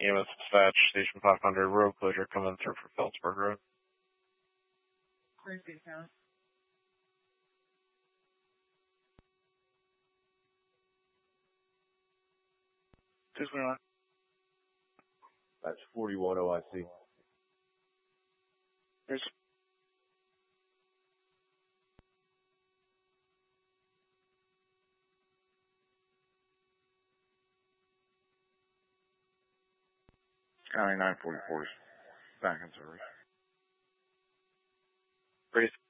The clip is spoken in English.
EMS dispatch, station 500, road closure coming through for Phillipsburg Road. Where's the account? Just went That's 41 OIC. There's County 944's back in service. Ready